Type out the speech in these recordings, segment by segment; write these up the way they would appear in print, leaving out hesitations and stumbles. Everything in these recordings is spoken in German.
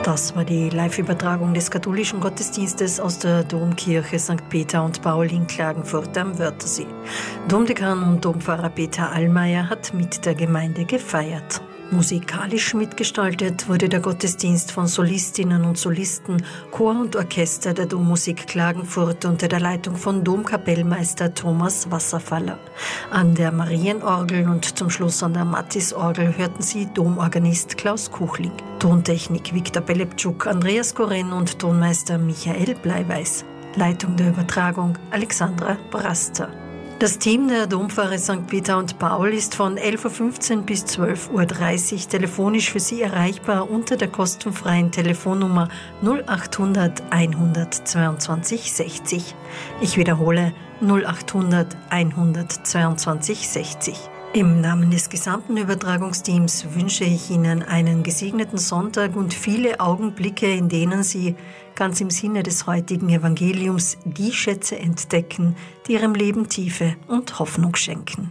Das war die Live-Übertragung des katholischen Gottesdienstes aus der Domkirche St. Peter und Paul in Klagenfurt am Wörthersee. Domdekan und Dompfarrer Peter Allmeier hat mit der Gemeinde gefeiert. Musikalisch mitgestaltet wurde der Gottesdienst von Solistinnen und Solisten, Chor und Orchester der Dommusik Klagenfurt unter der Leitung von Domkapellmeister Thomas Wasserfaller. An der Marienorgel und zum Schluss an der Mattisorgel hörten Sie Domorganist Klaus Kuchling. Tontechnik Viktor Pelepczuk, Andreas Koren und Tonmeister Michael Bleiweiß. Leitung der Übertragung Alexandra Braster. Das Team der Dompfarre St. Peter und Paul ist von 11.15 Uhr bis 12.30 Uhr telefonisch für Sie erreichbar unter der kostenfreien Telefonnummer 0800 122 60. Ich wiederhole 0800 122 60. Im Namen des gesamten Übertragungsteams wünsche ich Ihnen einen gesegneten Sonntag und viele Augenblicke, in denen Sie ganz im Sinne des heutigen Evangeliums die Schätze entdecken, die Ihrem Leben Tiefe und Hoffnung schenken.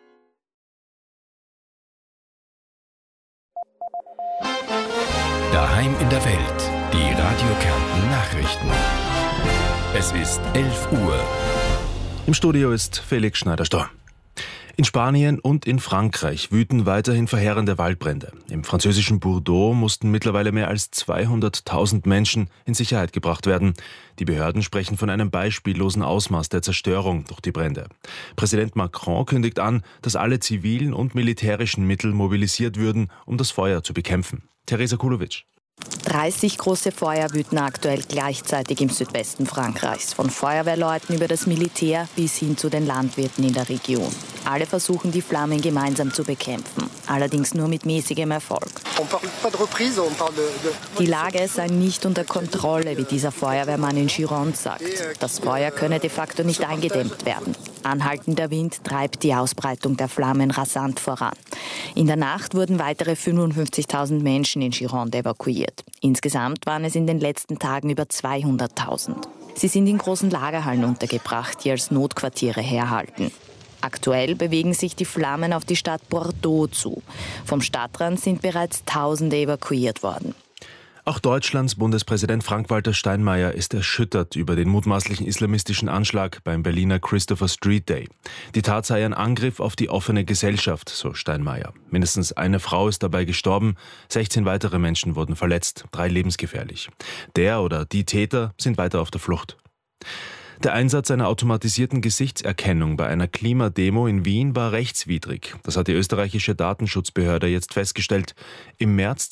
Daheim in der Welt, die Radio Kärnten Nachrichten. Es ist 11 Uhr. Im Studio ist Felix Schneider-Storr. In Spanien und in Frankreich wüten weiterhin verheerende Waldbrände. Im französischen Bordeaux mussten mittlerweile mehr als 200.000 Menschen in Sicherheit gebracht werden. Die Behörden sprechen von einem beispiellosen Ausmaß der Zerstörung durch die Brände. Präsident Macron kündigt an, dass alle zivilen und militärischen Mittel mobilisiert würden, um das Feuer zu bekämpfen. Theresa Kulowitsch. 30 große Feuer wüten aktuell gleichzeitig im Südwesten Frankreichs, von Feuerwehrleuten über das Militär bis hin zu den Landwirten in der Region. Alle versuchen, die Flammen gemeinsam zu bekämpfen, allerdings nur mit mäßigem Erfolg. Die Lage sei nicht unter Kontrolle, wie dieser Feuerwehrmann in Gironde sagt. Das Feuer könne de facto nicht eingedämmt werden. Anhaltender Wind treibt die Ausbreitung der Flammen rasant voran. In der Nacht wurden weitere 55.000 Menschen in Gironde evakuiert. Insgesamt waren es in den letzten Tagen über 200.000. Sie sind in großen Lagerhallen untergebracht, die als Notquartiere herhalten. Aktuell bewegen sich die Flammen auf die Stadt Bordeaux zu. Vom Stadtrand sind bereits Tausende evakuiert worden. Auch Deutschlands Bundespräsident Frank-Walter Steinmeier ist erschüttert über den mutmaßlichen islamistischen Anschlag beim Berliner Christopher Street Day. Die Tat sei ein Angriff auf die offene Gesellschaft, so Steinmeier. Mindestens eine Frau ist dabei gestorben, 16 weitere Menschen wurden verletzt, 3 lebensgefährlich. Der oder die Täter sind weiter auf der Flucht. Der Einsatz einer automatisierten Gesichtserkennung bei einer Klimademo in Wien war rechtswidrig. Das hat die österreichische Datenschutzbehörde jetzt festgestellt. Im März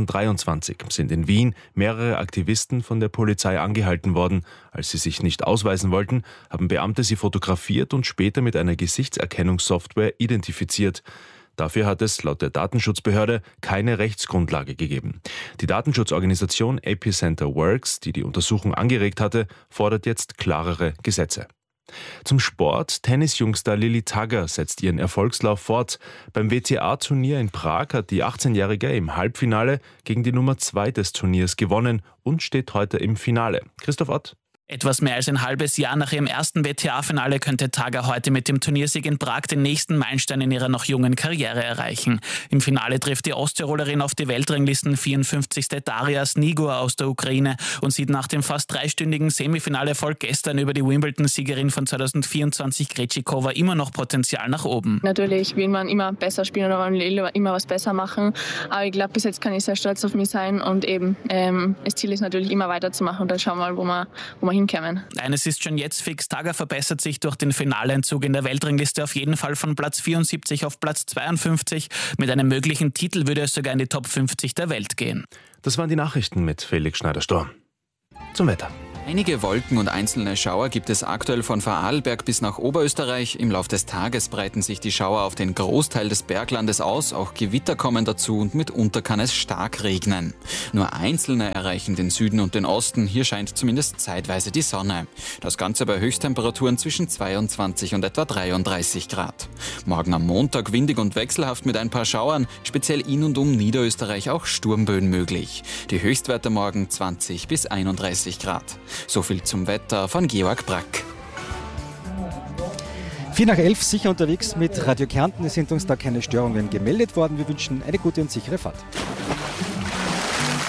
2023 sind in Wien mehrere Aktivisten von der Polizei angehalten worden. Als sie sich nicht ausweisen wollten, haben Beamte sie fotografiert und später mit einer Gesichtserkennungssoftware identifiziert. Dafür hat es laut der Datenschutzbehörde keine Rechtsgrundlage gegeben. Die Datenschutzorganisation Epicenter Works, die die Untersuchung angeregt hatte, fordert jetzt klarere Gesetze. Zum Sport. Tennisjungstar Lilly Tagger setzt ihren Erfolgslauf fort. Beim WTA-Turnier in Prag hat die 18-Jährige im Halbfinale gegen die Nummer 2 des Turniers gewonnen und steht heute im Finale. Christoph Ott. Etwas mehr als ein halbes Jahr nach ihrem ersten WTA-Finale könnte Tagger heute mit dem Turniersieg in Prag den nächsten Meilenstein in ihrer noch jungen Karriere erreichen. Im Finale trifft die Osttirolerin auf die Weltranglisten 54. Daria Snigor aus der Ukraine und sieht nach dem fast 3-stündigen Semifinale-Erfolg gestern über die Wimbledon-Siegerin von 2024 Krejcikova immer noch Potenzial nach oben. Natürlich will man immer besser spielen oder man will immer was besser machen, aber ich glaube, bis jetzt kann ich sehr stolz auf mich sein und eben das Ziel ist natürlich immer weiterzumachen und dann schauen wir mal, wo wir hinkommen. Eines ist schon jetzt fix, Tagger verbessert sich durch den Finaleinzug in der Weltrangliste auf jeden Fall von Platz 74 auf Platz 52. Mit einem möglichen Titel würde es sogar in die Top 50 der Welt gehen. Das waren die Nachrichten mit Felix Schneider-Storr. Zum Wetter. Einige Wolken und einzelne Schauer gibt es aktuell von Vorarlberg bis nach Oberösterreich. Im Lauf des Tages breiten sich die Schauer auf den Großteil des Berglandes aus. Auch Gewitter kommen dazu und mitunter kann es stark regnen. Nur einzelne erreichen den Süden und den Osten. Hier scheint zumindest zeitweise die Sonne. Das Ganze bei Höchsttemperaturen zwischen 22 und etwa 33 Grad. Morgen am Montag windig und wechselhaft mit ein paar Schauern. Speziell in und um Niederösterreich auch Sturmböen möglich. Die Höchstwerte morgen 20 bis 31 Grad. So viel zum Wetter von Georg Brack. 11:04 sicher unterwegs mit Radio Kärnten. Es sind uns da keine Störungen gemeldet worden. Wir wünschen eine gute und sichere Fahrt.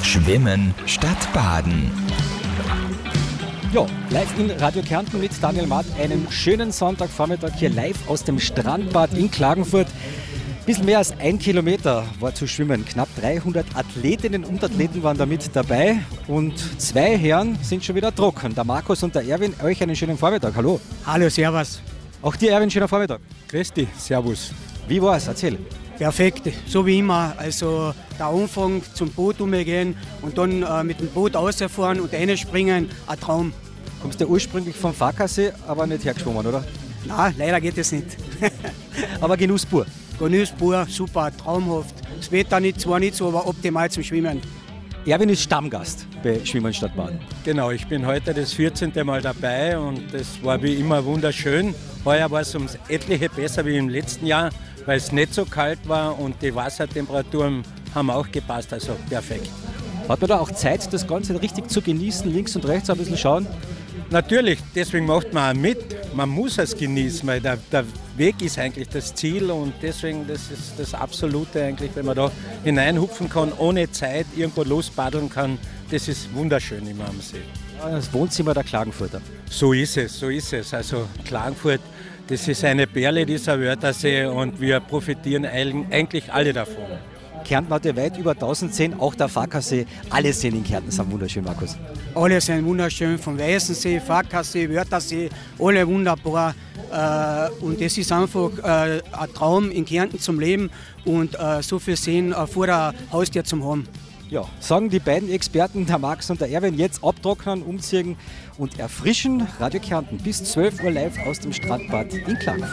Schwimmen statt Baden. Ja, live in Radio Kärnten mit Daniel Matt. Einen schönen Sonntagvormittag hier live aus dem Strandbad in Klagenfurt. Ein bisschen mehr als 1 Kilometer war zu schwimmen. Knapp 300 Athletinnen und Athleten waren da mit dabei. Und 2 Herren sind schon wieder trocken. Der Markus und der Erwin, euch einen schönen Vormittag. Hallo. Hallo, servus. Auch dir, Erwin, schöner Vormittag. Grüß dich, servus. Wie war's? Erzähl. Perfekt, so wie immer. Also der Anfang zum Boot umgehen und dann mit dem Boot rausfahren und reinspringen, ein Traum. Kommst du ursprünglich vom Farkasee, aber nicht hergeschwommen, oder? Nein, leider geht es nicht. Aber Genuss pur. Genuss pur, super, traumhaft. Das Wetter zwar nicht so, aber optimal zum Schwimmen. Erwin ist Stammgast bei Schwimmen statt Baden. Genau, ich bin heute das 14. Mal dabei und das war wie immer wunderschön. Heuer war es ums etliche besser wie im letzten Jahr, weil es nicht so kalt war und die Wassertemperaturen haben auch gepasst, also perfekt. Hat man da auch Zeit, das Ganze richtig zu genießen, links und rechts ein bisschen schauen? Natürlich, deswegen macht man auch mit. Man muss es genießen, weil der Weg ist eigentlich das Ziel und deswegen das ist das Absolute eigentlich, wenn man da hineinhupfen kann, ohne Zeit irgendwo lospaddeln kann. Das ist wunderschön immer am See. Das Wohnzimmer der Klagenfurter. So ist es, so ist es. Also Klagenfurt, das ist eine Perle dieser Wörthersee und wir profitieren eigentlich alle davon. Kärnten hat ja weit über 1000 Seen, auch der Farkasee. Alle Seen in Kärnten sind wunderschön, Markus. Alle sind wunderschön, vom Weißensee, Farkasee, Wörthersee, alle wunderbar. Und es ist einfach ein Traum in Kärnten zum Leben und so viel Seen vor der Haustür zum haben. Ja, sagen die beiden Experten, der Max und der Erwin, jetzt abtrocknen, umziehen und erfrischen. Radio Kärnten bis 12 Uhr live aus dem Strandbad in Klagenfurt.